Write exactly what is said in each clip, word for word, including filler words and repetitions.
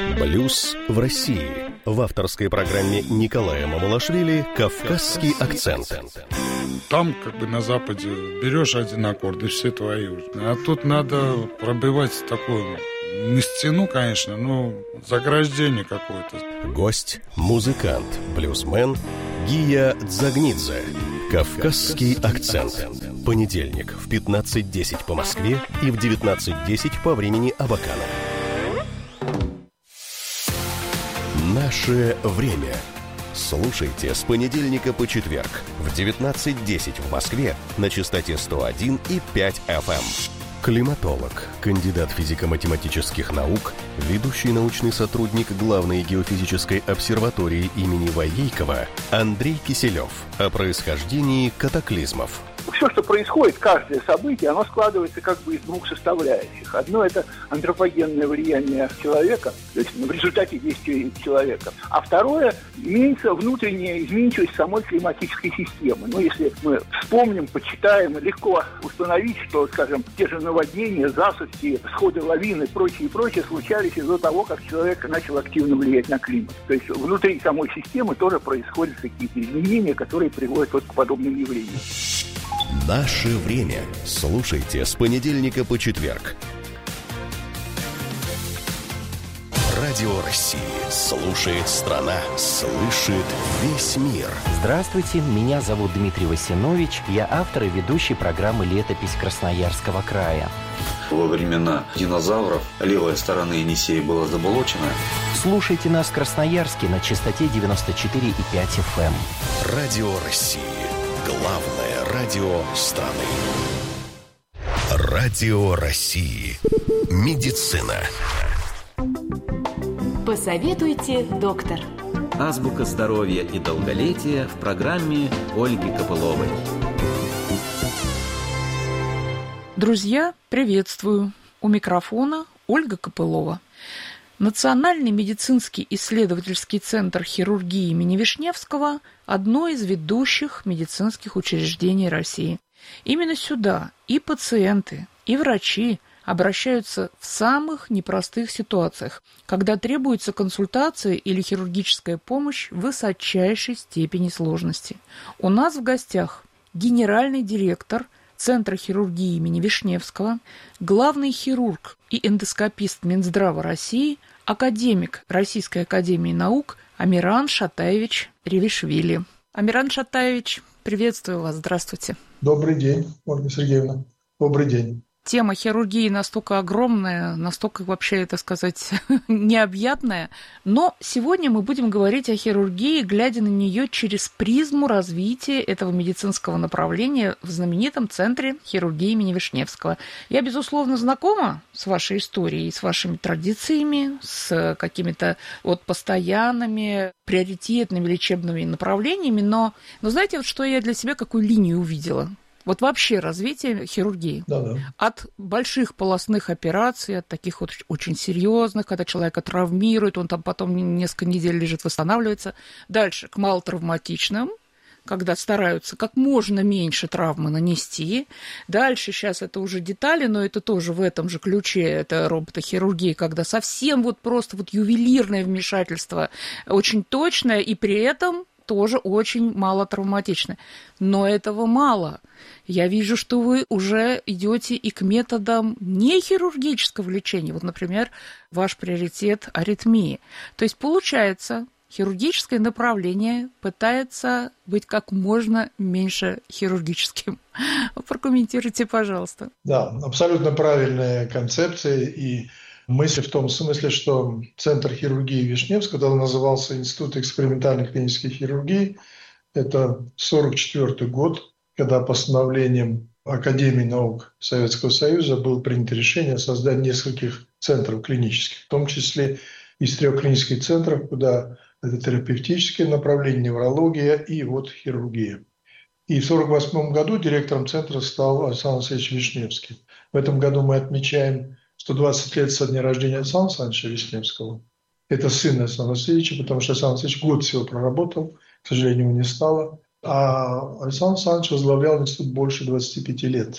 Блюз в России. В авторской программе Николая Мамалашвили «Кавказский акцент». Там, как бы на Западе, берешь один аккорд, и все твои уже. А тут надо пробивать такую, не стену, конечно, но заграждение какое-то. Гость – музыкант, блюзмен Гия Дзагнидзе. «Кавказский акцент». Понедельник в пятнадцать десять по Москве и в девятнадцать десять по времени Абакана. Наше время. Слушайте с понедельника по четверг в девятнадцать десять в Москве на частоте сто один и пять эф эм. Климатолог, кандидат физико-математических наук, ведущий научный сотрудник Главной геофизической обсерватории имени Воейкова Андрей Киселев о происхождении катаклизмов. Все, что происходит, каждое событие, оно складывается как бы из двух составляющих. Одно – это антропогенное влияние человека, то есть в результате действия человека. А второе – имеется внутренняя изменчивость самой климатической системы. Ну, если мы вспомним, почитаем, легко установить, что, скажем, те же наводнения, засухи, сходы лавин и прочее, и прочее случались из-за того, как человек начал активно влиять на климат. То есть внутри самой системы тоже происходят какие-то изменения, которые приводят вот к подобным явлениям. Наше время. Слушайте с понедельника по четверг. Радио России. Слушает страна. Слышит весь мир. Здравствуйте, меня зовут Дмитрий Васинович. Я автор и ведущий программы «Летопись Красноярского края». Во времена динозавров левая сторона Енисея была заболочена. Слушайте нас в Красноярске на частоте девяносто четыре и пять эф эм. Радио России. Главное радио страны. Радио России. Медицина. Посоветуйте, доктор. Азбука здоровья и долголетия в программе Ольги Копыловой. Друзья, приветствую. У микрофона Ольга Копылова. Национальный медицинский исследовательский центр хирургии имени Вишневского – одно из ведущих медицинских учреждений России. Именно сюда и пациенты, и врачи обращаются в самых непростых ситуациях, когда требуется консультация или хирургическая помощь высочайшей степени сложности. У нас в гостях генеральный директор Центра хирургии имени Вишневского, главный хирург и эндоскопист Минздрава России, академик Российской академии наук Амиран Шатаевич Ревишвили. Амиран Шатаевич, приветствую вас, здравствуйте. Добрый день, Ольга Сергеевна, добрый день. Тема хирургии настолько огромная, настолько вообще, так сказать, необъятная. Но сегодня мы будем говорить о хирургии, глядя на нее через призму развития этого медицинского направления в знаменитом Центре хирургии имени Вишневского. Я, безусловно, знакома с вашей историей, с вашими традициями, с какими-то вот постоянными, приоритетными лечебными направлениями, но, но знаете, вот что я для себя, какую линию увидела? Вот вообще развитие хирургии. Да-да. От больших полостных операций, от таких вот очень серьезных, когда человека травмируют, он там потом несколько недель лежит, восстанавливается. Дальше к малотравматичным, когда стараются как можно меньше травмы нанести. Дальше сейчас это уже детали, но это тоже в этом же ключе, это роботохирургия, когда совсем вот просто вот ювелирное вмешательство, очень точное, и при этом тоже очень мало травматично. Но этого мало. Я вижу, что вы уже идете и к методам не хирургического лечения. Вот, например, ваш приоритет – аритмии. То есть, получается, хирургическое направление пытается быть как можно меньше хирургическим. Прокомментируйте, пожалуйста. Да, абсолютно правильная концепция и мысль в том смысле, что Центр хирургии Вишневского, тогда назывался Институт экспериментальной клинической хирургии, это сорок четвёртый год, когда постановлением Академии наук Советского Союза было принято решение о создании нескольких центров клинических, в том числе из трех клинических центров, куда это терапевтическое направление, неврология и вот хирургия. И в сорок восьмом году директором центра стал Александр Алексеевич Вишневский. В этом году мы отмечаем сто двадцать лет со дня рождения Александра Александровича Вишневского. Это сын Александра Алексеевича, потому что Александр Алексеевич год всего проработал, к сожалению, его не стало. А Александр Александрович возглавлял институт больше двадцати пяти лет.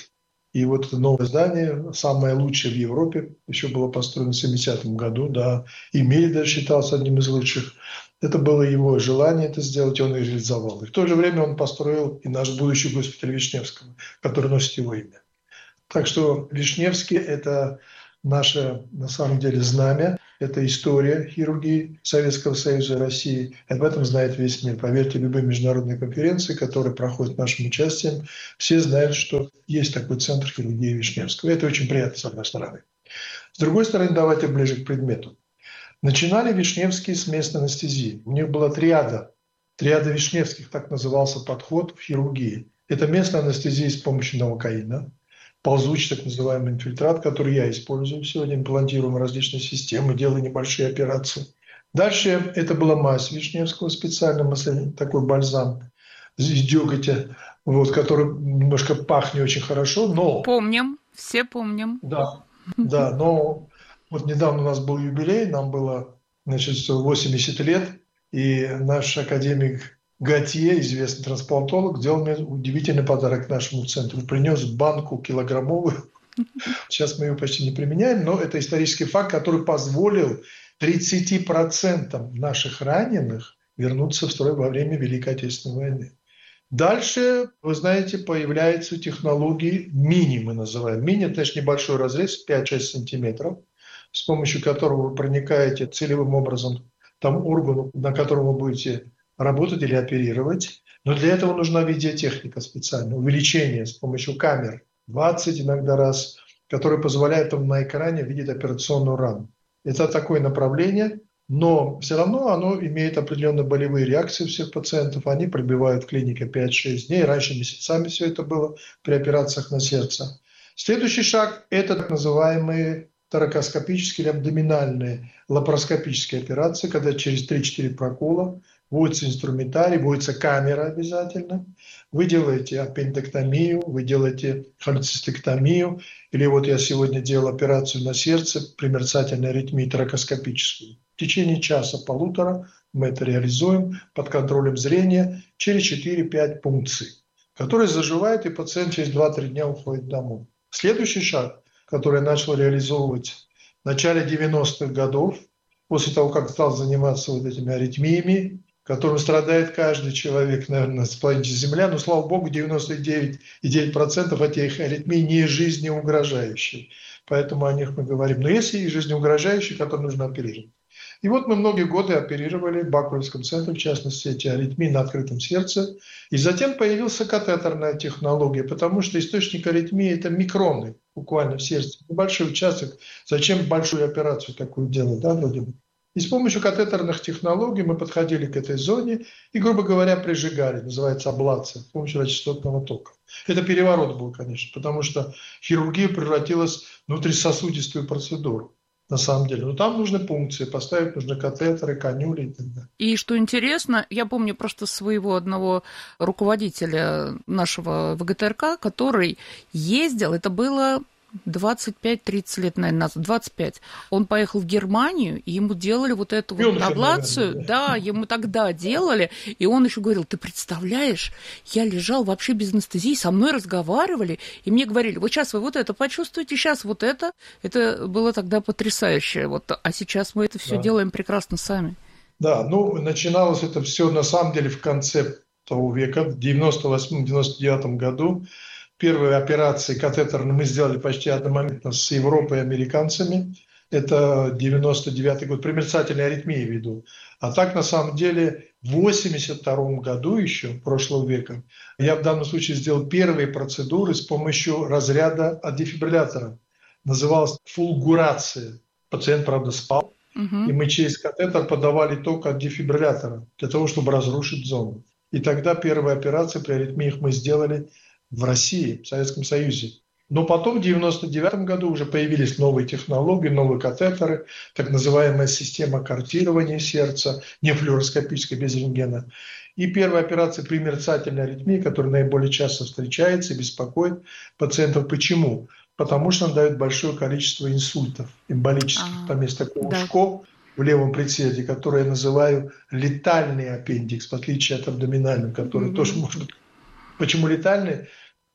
И вот это новое здание, самое лучшее в Европе, еще было построено в семидесятом году, да, и Мельдер считался одним из лучших. Это было его желание это сделать, и он и реализовал. И в то же время он построил и наш будущий госпиталь Вишневского, который носит его имя. Так что Вишневский – это наше, на самом деле, знамя, это история хирургии Советского Союза и России. И об этом знает весь мир. Поверьте, любые международные конференции, которые проходят нашим участием, все знают, что есть такой центр хирургии Вишневского. И это очень приятно, с одной стороны. С другой стороны, давайте ближе к предмету. Начинали Вишневские с местной анестезии. У них была триада. Триада Вишневских, так назывался подход в хирургии. Это местная анестезия с помощью новокаина, ползучий так называемый инфильтрат, который я использую сегодня, имплантируем различные системы, делаю небольшие операции. Дальше это была мазь Вишневского, специально такой бальзам из деготя, вот, который немножко пахнет очень хорошо, но... Помним, все помним. Да, да, но вот недавно у нас был юбилей, нам было, значит, восемьдесят лет, и наш академик Готье, известный трансплантолог, сделал мне удивительный подарок нашему центру. Принес банку килограммовую. Сейчас мы ее почти не применяем, но это исторический факт, который позволил тридцати процентам наших раненых вернуться в строй во время Великой Отечественной войны. Дальше, вы знаете, появляются технологии мини, мы называем. Мини – это значит небольшой разрез, пять-шесть сантиметров, с помощью которого вы проникаете целевым образом к тому органу, на котором вы будете работать или оперировать. Но для этого нужна видеотехника специальная, увеличение с помощью камер, двадцать иногда раз, которое позволяет вам на экране видеть операционную рану. Это такое направление, но все равно оно имеет определенные болевые реакции у всех пациентов. Они пробивают в клинике пять-шесть дней, раньше месяцами все это было при операциях на сердце. Следующий шаг – это так называемые торакоскопические или абдоминальные лапароскопические операции, когда через три-четыре прокола вводится инструментарий, вводится камера обязательно. Вы делаете аппендэктомию, вы делаете холецистектомию, или вот я сегодня делал операцию на сердце при мерцательной аритмии торакоскопическую. В течение часа-полутора мы это реализуем под контролем зрения через четыре-пять пункций, которые заживают, и пациент через два-три дня уходит домой. Следующий шаг, который я начал реализовывать в начале девяностых годов, после того, как стал заниматься вот этими аритмиями, которым страдает каждый человек, наверное, с планеты Земля, но, слава богу, девяносто девять и девять десятых процента этих аритмий не жизнеугрожающие. Поэтому о них мы говорим. Но есть и жизнеугрожающие, которые нужно оперировать. И вот мы многие годы оперировали в Бакулевском центре, в частности, эти аритмии на открытом сердце. И затем появилась катетерная технология, потому что источник аритмии – это микроны, буквально в сердце. Небольшой участок. Зачем большую операцию такую делать, да, вроде бы? И с помощью катетерных технологий мы подходили к этой зоне и, грубо говоря, прижигали, называется аблация, с помощью радиочастотного тока. Это переворот был, конечно, потому что хирургия превратилась в внутрисосудистую процедуру. На самом деле. Но там нужны пункции, поставить нужны катетеры, канюли и так далее. И что интересно, я помню просто своего одного руководителя нашего ВГТРК, который ездил, это было двадцать пять тридцать лет, наверное, назад, двадцать пять. Он поехал в Германию, и ему делали вот эту вот аблацию. Да, да, ему тогда делали. И он еще говорил, ты представляешь, я лежал вообще без анестезии, со мной разговаривали, и мне говорили, вот сейчас вы вот это почувствуете, сейчас вот это. Это было тогда потрясающе. Вот, а сейчас мы это все да. делаем прекрасно сами. Да, ну, начиналось это все на самом деле в конце того века, в девяносто восьмом — девяносто девятом году. Первые операции катетерные мы сделали почти одномоментно с Европой и американцами. Это девяносто девятый год, при мерцательной аритмии веду. А так, на самом деле, в восемьдесят втором году еще, прошлого века, я в данном случае сделал первые процедуры с помощью разряда от дефибриллятора. Называлась фулгурация. Пациент, правда, спал. Угу. И мы через катетер подавали ток от дефибриллятора для того, чтобы разрушить зону. И тогда первые операции при аритмиях мы сделали в России, в Советском Союзе. Но потом в девяносто девятом году уже появились новые технологии, новые катетеры, так называемая система картирования сердца, не флюороскопическая, без рентгена. И первая операция при мерцательной аритмии, которая наиболее часто встречается и беспокоит пациентов. Почему? Потому что она дает большое количество инсультов эмболических. А, Там есть такое да. ушко в левом предсердии, которое я называю летальный аппендикс, в отличие от абдоминального, который mm-hmm. тоже может быть. Почему летальный?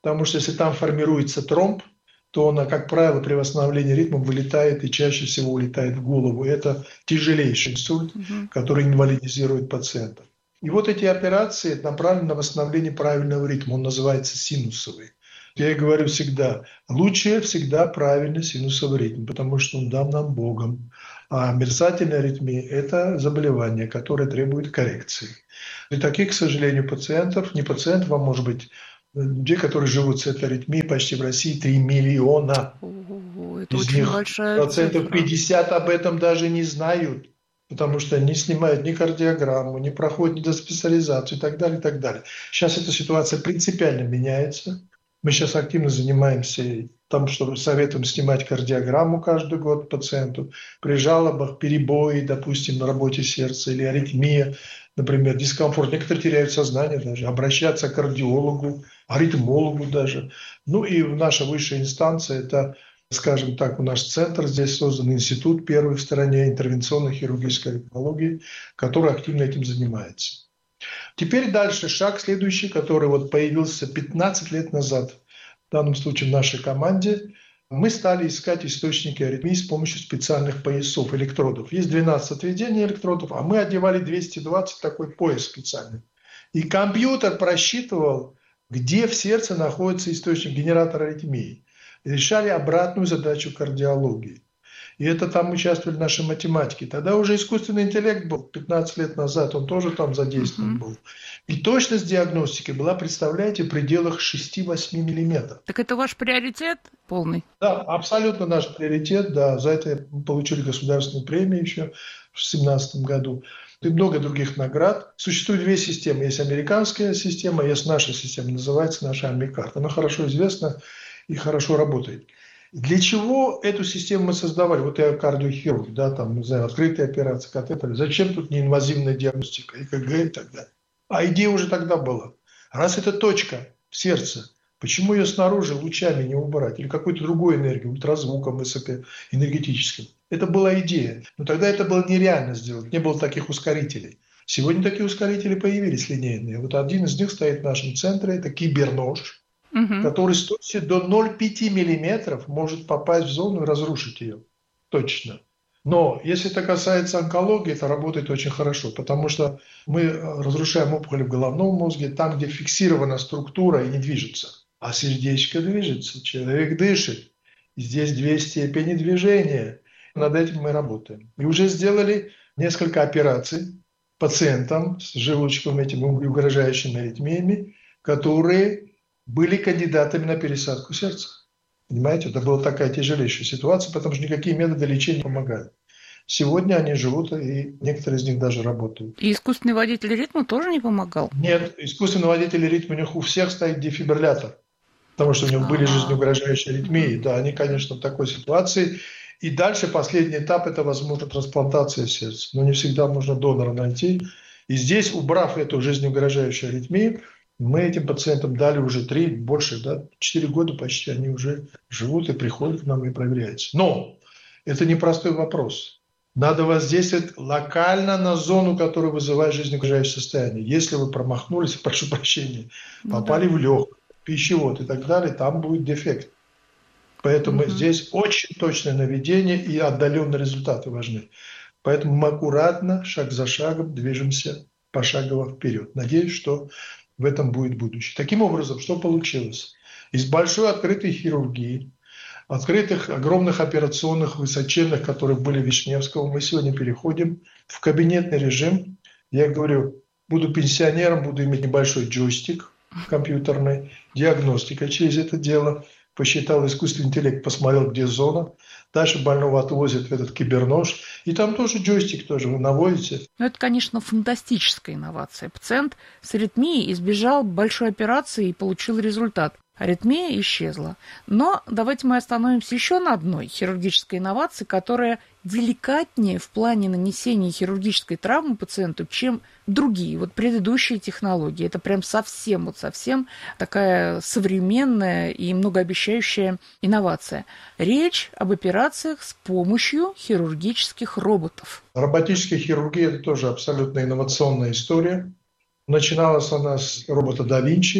потому что если там формируется тромб, то он, как правило, при восстановлении ритма вылетает и чаще всего улетает в голову. Это тяжелейший инсульт, угу. который инвалидизирует пациента. И вот эти операции направлены на восстановление правильного ритма. Он называется синусовый. Я и говорю всегда, лучше всегда правильный синусовый ритм, потому что он дан нам Богом. А мерцательная аритмия – это заболевание, которое требует коррекции. И таких, к сожалению, пациентов, не пациентов, а может быть, людей, которые живут с этой аритмией, почти в России три миллиона. О, это Из очень них большая процентов цифра. пятьдесят об этом даже не знают, потому что не снимают ни кардиограмму, не проходят ни доспециализацию и так далее, и так далее. Сейчас эта ситуация принципиально меняется. Мы сейчас активно занимаемся тем, что советуем снимать кардиограмму каждый год пациенту. При жалобах, перебои, допустим, на работе сердца или аритмия, например, дискомфорт. Некоторые теряют сознание даже. Обращаться к кардиологу, аритмологу даже. Ну и наша высшая инстанция – это, скажем так, наш центр. Здесь создан институт первый в стране интервенционной хирургической аритмологии, который активно этим занимается. Теперь дальше шаг следующий, который вот появился пятнадцать лет назад, в данном случае в нашей команде. Мы стали искать источники аритмии с помощью специальных поясов, электродов. Есть двенадцать отведений электродов, а мы одевали двести двадцать, такой пояс специальный. И компьютер просчитывал, где в сердце находится источник генератора аритмии. И решали обратную задачу кардиологии. И это там участвовали наши математики. Тогда уже искусственный интеллект был, пятнадцать лет назад, он тоже там задействован mm-hmm. был. И точность диагностики была, представляете, в пределах шесть-восемь миллиметров. Так это ваш приоритет полный? Да, абсолютно наш приоритет. Да, за это мы получили государственную премию еще в две тысячи семнадцатом году. И много других наград. Существует две системы. Есть американская система, есть наша система, называется наша Амикард. Она хорошо известна и хорошо работает. Для чего эту систему мы создавали? Вот я кардиохирург, да, там, не знаю, открытые операции, катетеры. Зачем тут неинвазивная диагностика, ЭКГ и так далее? А идея уже тогда была. Раз это точка в сердце, почему ее снаружи лучами не убрать? Или какой-то другой энергией, ультразвуком высокоэнергетическим? Это была идея. Но тогда это было нереально сделать. Не было таких ускорителей. Сегодня такие ускорители появились линейные. Вот один из них стоит в нашем центре. Это кибернож, угу. который с точностью до ноль целых пять десятых миллиметров может попасть в зону и разрушить ее. Точно. Но если это касается онкологии, это работает очень хорошо, потому что мы разрушаем опухоли в головном мозге, там, где фиксирована структура и не движется. А сердечко движется, человек дышит. И здесь две степени движения. Над этим мы работаем. И уже сделали несколько операций пациентам с желудочковыми этими угрожающими аритмиями, которые были кандидатами на пересадку сердца. Понимаете, это была такая тяжелейшая ситуация, потому что никакие методы лечения не помогают. Сегодня они живут, и некоторые из них даже работают. И искусственный водитель ритма тоже не помогал? Нет, искусственный водитель ритма у них у всех стоит дефибриллятор, потому что у них были жизнеугрожающие аритмии. Да, они, конечно, в такой ситуации. И дальше последний этап – это, возможно, трансплантация сердца. Но не всегда можно донора найти. И здесь, убрав эту жизнеугрожающую аритмию, мы этим пациентам дали уже три, больше, да, четыре года почти они уже живут и приходят к нам и проверяются. Но это непростой вопрос. Надо воздействовать локально на зону, которая вызывает жизнеугрожающее состояние. Если вы промахнулись, прошу прощения, попали в легкое, пищевод и так далее, там будет дефект. Поэтому угу. здесь очень точное наведение и отдаленные результаты важны. Поэтому мы аккуратно, шаг за шагом движемся пошагово вперед. Надеюсь, что в этом будет будущее. Таким образом, что получилось? Из большой открытой хирургии, открытых огромных операционных высоченных, которые были в Вишневском, мы сегодня переходим в кабинетный режим. Я говорю, буду пенсионером, буду иметь небольшой джойстик компьютерный, диагностика через это дело. Посчитал искусственный интеллект, посмотрел, где зона. Дальше больного отвозят в этот кибернож. И там тоже джойстик тоже вы наводите. Ну, это, конечно, фантастическая инновация. Пациент с аритмией избежал большой операции и получил результат. Аритмия исчезла. Но давайте мы остановимся еще на одной хирургической инновации, которая деликатнее в плане нанесения хирургической травмы пациенту, чем другие, вот предыдущие технологии. Это прям совсем, вот совсем такая современная и многообещающая инновация. Речь об операциях с помощью хирургических роботов. Роботическая хирургия – это тоже абсолютно инновационная история. Начиналась она с робота да Винчи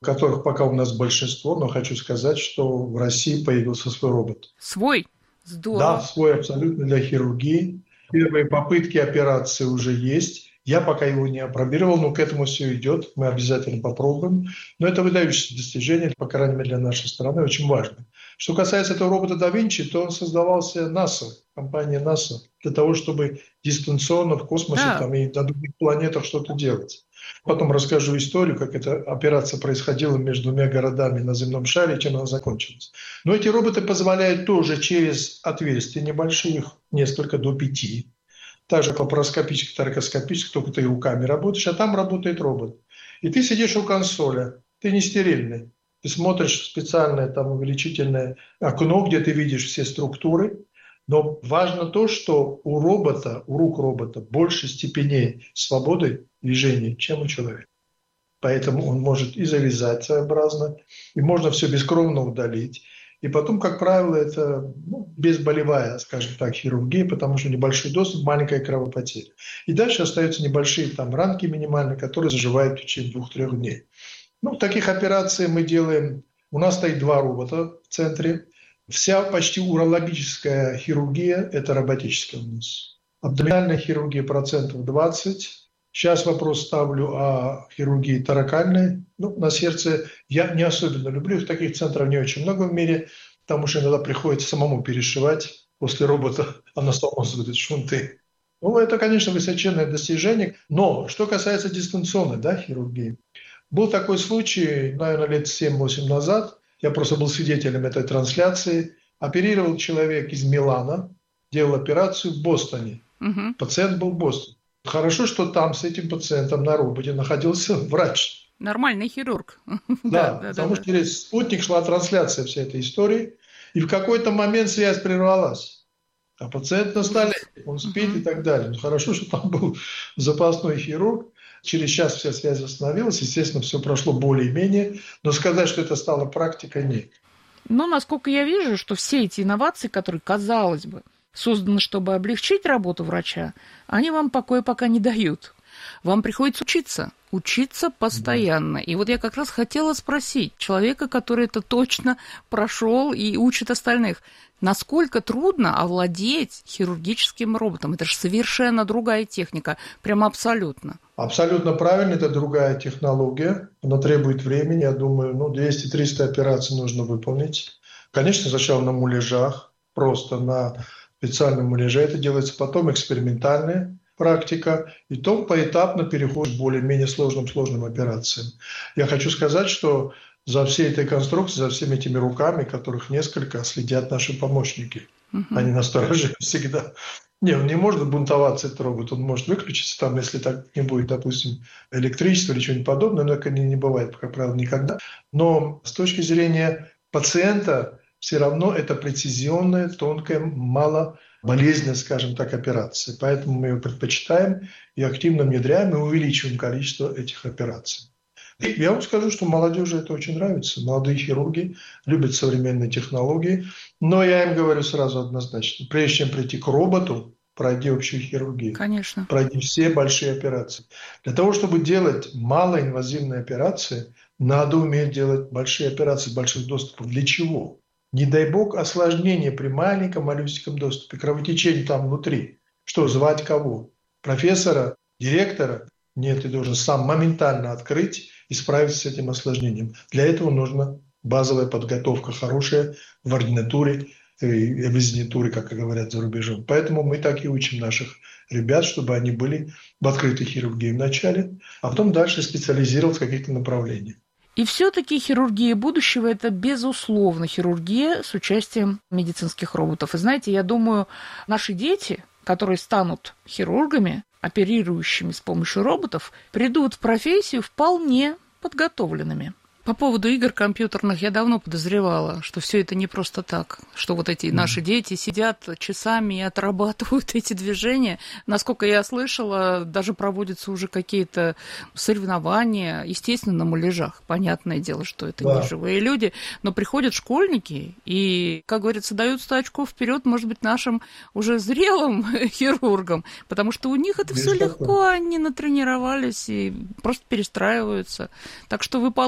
которых пока у нас большинство, но хочу сказать, что в России появился свой робот. Свой? Здорово. Да, свой абсолютно для хирургии. Первые попытки операции уже есть. Я пока его не опробировал, но к этому все идет. Мы обязательно попробуем. Но это выдающееся достижение, по крайней мере, для нашей страны, очень важно. Что касается этого робота да Винчи, то он создавался НАСА, компания НАСА, для того, чтобы дистанционно в космосе да. там, и на других планетах что-то делать. Потом расскажу историю, как эта операция происходила между двумя городами на земном шаре, чем она закончилась. Но эти роботы позволяют тоже через отверстия небольшие, несколько до пяти, также лапароскопически, торакоскопически, только ты руками работаешь, а там работает робот. И ты сидишь у консоли, ты не стерильный. Ты смотришь в специальное там увеличительное окно, где ты видишь все структуры. Но важно то, что у робота, у рук робота больше степеней свободы движения, чем у человека. Поэтому он может и завязать своеобразно, и можно все бескровно удалить. И потом, как правило, это ну, безболевая, скажем так, хирургия, потому что небольшой доступ, маленькая кровопотеря. И дальше остаются небольшие там ранки минимальные, которые заживают в течение двух-трех дней. Ну, таких операций мы делаем. У нас стоит два робота в центре. Вся почти урологическая хирургия – это роботическая у нас. Абдоминальная хирургия процентов двадцать. Сейчас вопрос ставлю о хирургии торакальной. Ну, на сердце я не особенно люблю. Их таких центров не очень много в мире, потому что иногда приходится самому перешивать после робота анастомозы, шунты. Ну, это, конечно, высоченное достижение. Но что касается дистанционной да, хирургии. Был такой случай, наверное, лет семь-восемь назад. Я просто был свидетелем этой трансляции. Оперировал человек из Милана, делал операцию в Бостоне. Угу. Пациент был в Бостоне. Хорошо, что там с этим пациентом на роботе находился врач. Нормальный хирург. Да, да потому да, что да. через спутник шла трансляция всей этой истории. И в какой-то момент связь прервалась. А пациент на столе, он спит угу. и так далее. Ну, хорошо, что там был запасной хирург. Через час вся связь восстановилась. Естественно, все прошло более-менее. Но сказать, что это стало практикой, нет. Но, насколько я вижу, что все эти инновации, которые, казалось бы, созданы, чтобы облегчить работу врача, они вам покоя пока не дают. Вам приходится учиться. Учиться постоянно. Да. И вот я как раз хотела спросить человека, который это точно прошел и учит остальных, насколько трудно овладеть хирургическим роботом? Это же совершенно другая техника, прямо абсолютно. Абсолютно правильно, это другая технология. Она требует времени, я думаю, ну, двести-триста операций нужно выполнить. Конечно, сначала на муляжах, просто на специальном муляже это делается, потом экспериментальная практика, и то поэтапно переходит к более-менее сложным, сложным операциям. Я хочу сказать, что за всей этой конструкцией, за всеми этими руками, которых несколько, следят наши помощники. Uh-huh. Они настороже всегда. Не, он не может бунтоваться, этот робот, он может выключиться, там, если так не будет, допустим, электричества или чего-нибудь подобного, но это не, не бывает, как правило, никогда. Но с точки зрения пациента, все равно это прецизионная, тонкая, мало болезненная, скажем так, операция. Поэтому мы ее предпочитаем и активно внедряем и увеличиваем количество этих операций. И я вам скажу, что молодежи это очень нравится. Молодые хирурги любят современные технологии. Но я им говорю сразу однозначно, прежде чем прийти к роботу, пройди общую хирургию. Конечно. Пройди все большие операции. Для того, чтобы делать малоинвазивные операции, надо уметь делать большие операции больших доступов. Для чего? Не дай бог осложнение при маленьком малюсеньком доступе, кровотечение там внутри. Что, звать кого? Профессора? Директора? Нет, ты должен сам моментально открыть и справиться с этим осложнением. Для этого нужна базовая подготовка хорошая в ординатуре и в резидентуре, как говорят за рубежом. Поэтому мы так и учим наших ребят, чтобы они были в открытой хирургии вначале, а потом дальше специализироваться в каких-то направлениях. И все-таки хирургия будущего – это, безусловно, хирургия с участием медицинских роботов. И знаете, я думаю, наши дети, которые станут хирургами, оперирующими с помощью роботов, придут в профессию вполне подготовленными. По поводу игр компьютерных я давно подозревала, что все это не просто так, что вот эти наши дети сидят часами и отрабатывают эти движения. Насколько я слышала, даже проводятся уже какие-то соревнования, естественно, на муляжах. Понятное дело, что это да. не живые люди, но приходят школьники и, как говорится, дают сто очков вперед, может быть, нашим уже зрелым хирургам, потому что у них это все легко, они натренировались и просто перестраиваются. Так что вы получите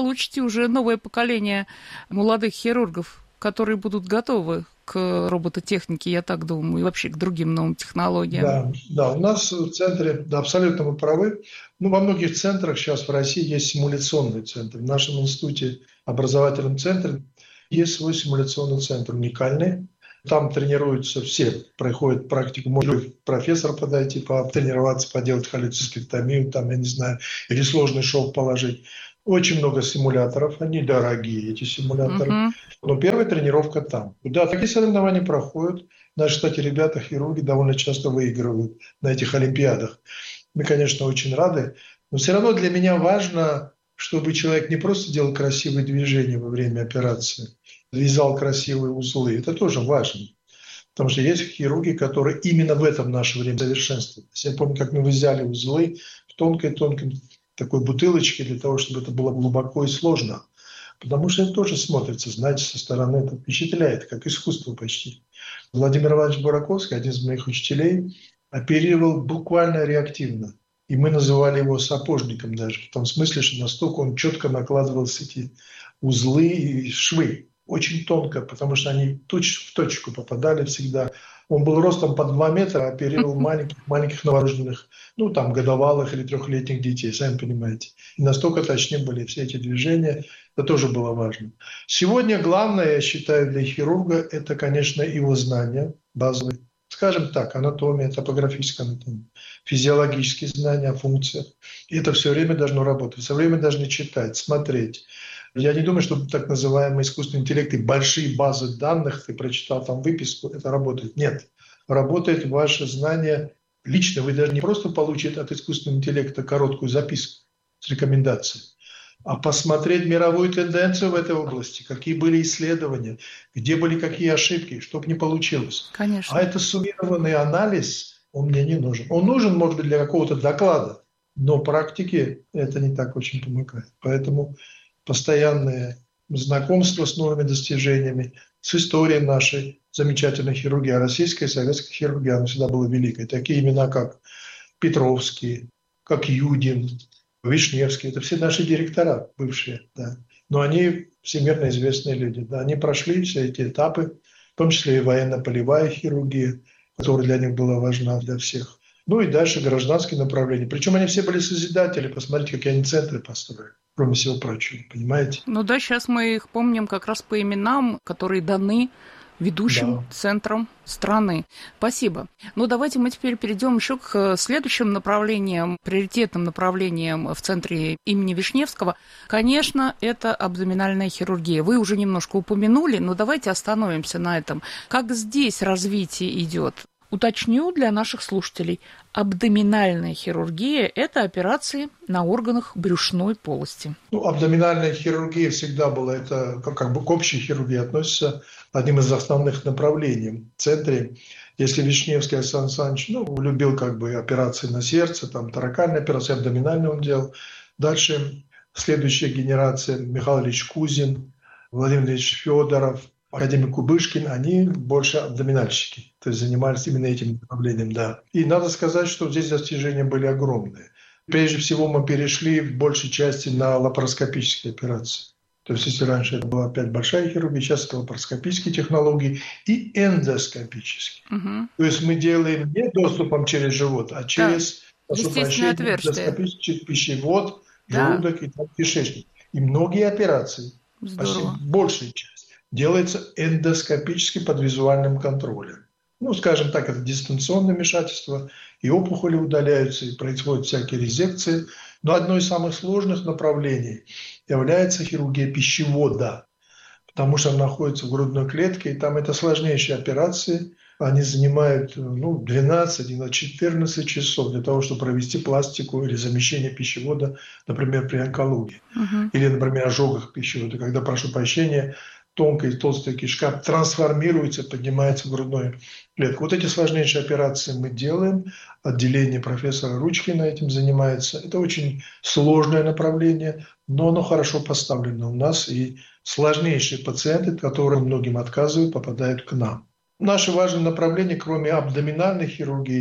уже новое поколение молодых хирургов, которые будут готовы к робототехнике, я так думаю, и вообще к другим новым технологиям. Да, да, у нас в центре, да, абсолютно вы правы. Ну, во многих центрах сейчас в России есть симуляционный центр. В нашем институте, образовательном центре, есть свой симуляционный центр, уникальный. Там тренируются все, проходят практику. Может профессор подойти, потренироваться, поделать холецистектомию, там, я не знаю, или сложный шов положить. Очень много симуляторов, они дорогие, эти симуляторы. Uh-huh. Но первая тренировка там. Да, такие соревнования проходят. Наши, кстати, ребята, хирурги, довольно часто выигрывают на этих олимпиадах. Мы, конечно, очень рады. Но все равно для меня важно, чтобы человек не просто делал красивые движения во время операции, вязал красивые узлы. Это тоже важно. Потому что есть хирурги, которые именно в этом наше время совершенствуют. Я помню, как мы взяли узлы в тонкой-тонкой такой бутылочке для того, чтобы это было глубоко и сложно. Потому что это тоже смотрится, знаете, со стороны это впечатляет, как искусство почти. Владимир Иванович Бураковский, один из моих учителей, оперировал буквально реактивно. И мы называли его сапожником даже, в том смысле, что настолько он четко накладывал эти узлы и швы. Очень тонко, потому что они точ- в точку попадали всегда. Он был ростом по два метра, оперировал маленьких, маленьких новорожденных, ну, там, годовалых или трехлетних детей, сами понимаете. И настолько точны были все эти движения, это тоже было важно. Сегодня главное, я считаю, для хирурга, это, конечно, его знания базовые. Скажем так, анатомия, топографическая анатомия, физиологические знания о функциях. И это все время должно работать. Все время должны читать, смотреть. Я не думаю, что так называемый искусственный интеллект и большие базы данных, ты прочитал там выписку, это работает. Нет. Работает ваше знание лично. Вы даже не просто получите от искусственного интеллекта короткую записку с рекомендацией, а посмотреть мировую тенденцию в этой области, какие были исследования, где были какие ошибки, чтобы не получилось. Конечно. А это суммированный анализ, он мне не нужен. Он нужен, может быть, для какого-то доклада, но практике это не так очень помогает. Поэтому постоянное знакомство с новыми достижениями, с историей нашей замечательной хирургии, а российская и советская хирургия, она всегда была великой. Такие имена, как Петровский, как Юдин, Вишневский, это все наши директора бывшие, да. Но они всемирно известные люди, да. Они прошли все эти этапы, в том числе и военно-полевая хирургия, которая для них была важна, для всех. Ну и дальше гражданские направления. Причем они все были созидатели, посмотрите, какие они центры построили. Кроме всего прочего, понимаете? Ну да, сейчас мы их помним как раз по именам, которые даны ведущим да. центрам страны. Спасибо. Ну, давайте мы теперь перейдем еще к следующим направлениям, приоритетным направлениям в центре имени Вишневского. Конечно, это абдоминальная хирургия. Вы уже немножко упомянули, но давайте остановимся на этом. Как здесь развитие идет? Уточню для наших слушателей. Абдоминальная хирургия – это операции на органах брюшной полости. Ну, абдоминальная хирургия всегда была, это как бы к общей хирургии относится, одним из основных направлений в центре. Если Вишневский Александр Александрович ну, любил как бы операции на сердце, там таракальные операции, абдоминальные он делал. Дальше следующая генерация Михаил Ильич Кузин, Владимир Ильич Федоров, академик Кубышкин, они больше абдоминальщики, то есть занимались именно этим направлением, да. И надо сказать, что здесь достижения были огромные. Прежде всего мы перешли в большей части на лапароскопические операции. То есть если раньше это была опять большая хирургия, сейчас это лапароскопические технологии и эндоскопические. Угу. То есть мы делаем не доступом через живот, а через да. естественное отверстие. Эндоскопический пищевод, да. желудок и кишечник. И многие операции, почти большая часть, делается эндоскопически под визуальным контролем. Ну, скажем так, это дистанционное вмешательство, и опухоли удаляются, и происходят всякие резекции. Но одно из самых сложных направлений является хирургия пищевода, потому что она находится в грудной клетке, и там это сложнейшие операции. Они занимают ну, двенадцать-четырнадцать часов для того, чтобы провести пластику или замещение пищевода, например, при онкологии. Uh-huh. Или, например, ожогах пищевода, когда, прошу прощения, тонкая и толстая кишка трансформируется, поднимается в грудную клетку. Вот эти сложнейшие операции мы делаем. Отделение профессора Ручкина этим занимается. Это очень сложное направление, но оно хорошо поставлено у нас. И сложнейшие пациенты, которые многим отказывают, попадают к нам. Наше важное направление, кроме абдоминальной хирургии,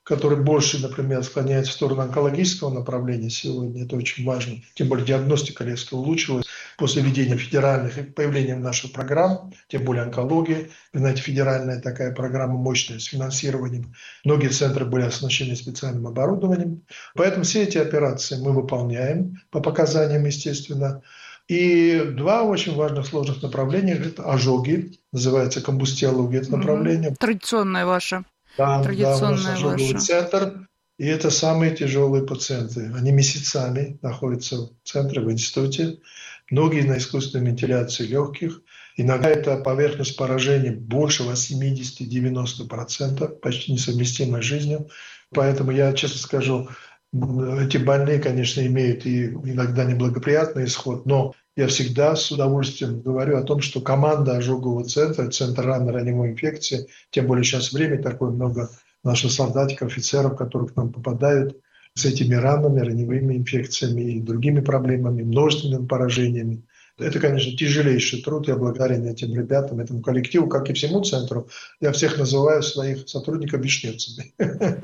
который больше, например, склоняется в сторону онкологического направления сегодня. Это очень важно. Тем более диагностика резко улучшилась после введения федеральных и появления наших программ, тем более онкология. Вы знаете, федеральная такая программа мощная с финансированием. Многие центры были оснащены специальным оборудованием. Поэтому все эти операции мы выполняем по показаниям, естественно. И два очень важных сложных направления – это ожоги, называется комбустиология, это направление. Традиционное ваше. Да, Традиционное да, у нас ожоговый ваше. центр, и это самые тяжелые пациенты. Они месяцами находятся в центре, в институте. Многие на искусственной вентиляции легких. Иногда это поверхность поражения больше восемьдесят-девяносто процентов, почти несовместимая с жизнью. Поэтому я, честно скажу, эти больные, конечно, имеют и иногда неблагоприятный исход, но я всегда с удовольствием говорю о том, что команда ожогового центра, центр ранней раневой инфекции, тем более сейчас время такое, много наших солдатиков, офицеров, которые к нам попадают с этими ранами, раневыми инфекциями и другими проблемами, множественными поражениями. Это, конечно, тяжелейший труд. Я благодарен этим ребятам, этому коллективу, как и всему центру. Я всех называю своих сотрудников вишневцами.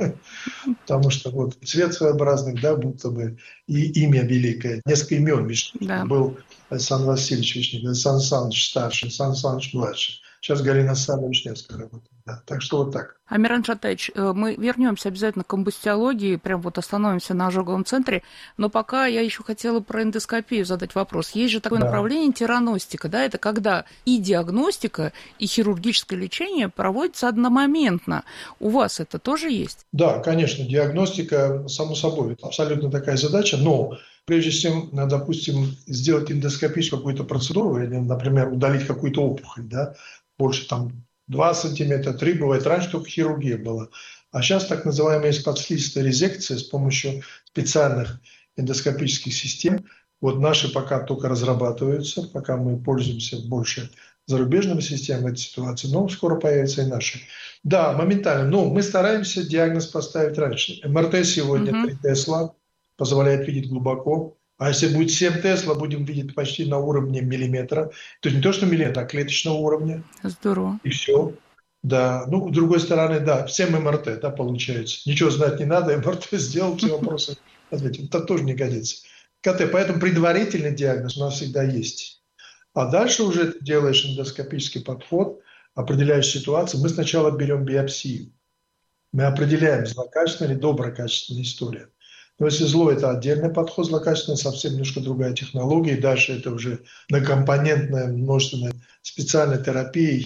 Потому что вот цвет своеобразный, да, будто бы, и имя великое. Несколько имен Вишневцев. Был Александр Васильевич Вишневский, Александр Александрович старший, Александр Александрович младший. Сейчас Галина Александровна Вишневская работает. Да. Так что вот так. Амиран Шатаевич, мы вернемся обязательно к комбустиологии, прям вот остановимся на ожоговом центре, но пока я еще хотела про эндоскопию задать вопрос. Есть же такое да. направление тираностика, да, это когда и диагностика, и хирургическое лечение проводятся одномоментно. У вас это тоже есть? Да, конечно, диагностика, само собой, это абсолютно такая задача, но прежде чем, допустим, сделать эндоскопическую какую-то процедуру, или, например, удалить какую-то опухоль, да, больше там два сантиметра, три бывает. Раньше только хирургия была. А сейчас так называемая подслизистая резекция с помощью специальных эндоскопических систем. Вот наши пока только разрабатываются, пока мы пользуемся больше зарубежными системами этой ситуации, но скоро появятся и наши. Да, моментально. Но мы стараемся диагноз поставить раньше. эм эр тэ сегодня mm-hmm. три Тесла позволяет видеть глубоко. А если будет семь Тесла, будем видеть почти на уровне миллиметра. То есть не то, что миллиметр, а клеточного уровня. Здорово. И все. Да. Ну, с другой стороны, да, семь эм эр тэ, да, получается. Ничего знать не надо, эм эр тэ сделал, все вопросы ответил. Это тоже не годится. ка тэ, поэтому предварительный диагноз у нас всегда есть. А дальше уже ты делаешь эндоскопический подход, определяешь ситуацию. Мы сначала берем биопсию. Мы определяем, злокачественная или доброкачественная история. Но если зло – это отдельный подход, злокачественный, совсем немножко другая технология. И дальше это уже многокомпонентная, множественная специальная терапия,